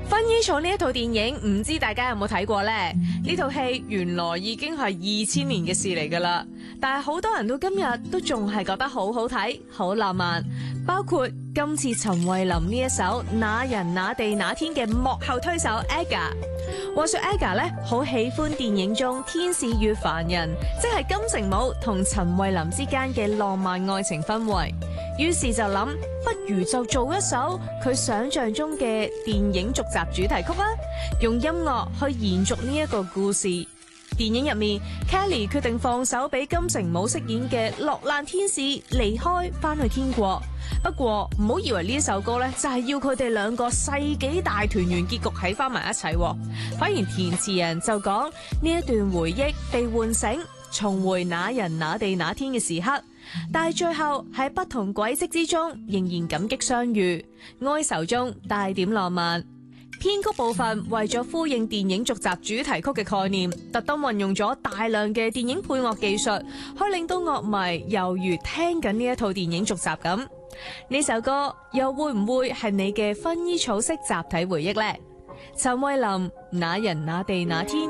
薰衣草呢一套電影，唔知大家有冇睇過呢？呢套戲原來已經係2000年嘅事嚟噶啦，但係好多人到今日都仲係覺得好好睇、好浪漫。包括今次陳慧琳呢一首《那人那地那天》嘅幕後推手 AGA。話說 AGA 咧好喜歡電影中天使與凡人，即係金城武同陳慧琳之間嘅浪漫愛情氛圍。於是就諗，不如就做一首佢想象中嘅電影續集主題曲啦，用音樂去延續呢一個故事。電影入面 Kelly 決定放手俾金城武飾演嘅落難天使離開，翻去天國。不過唔好以為呢首歌呢就係要佢哋兩個世紀大團圓結局喺翻埋一齊，反而填詞人就講呢一段回憶被喚醒，重回那人那地那天嘅時刻，但係最後喺不同軌跡之中仍然感激相遇，哀愁中帶點浪漫。編曲部分為咗呼應電影續集主題曲嘅概念，特登運用咗大量嘅電影配樂技術，去令到樂迷猶如聽緊呢一套電影續集咁。呢首歌又會唔會係你嘅薰衣草式集體回憶呢？陳慧琳《那人那地那天》。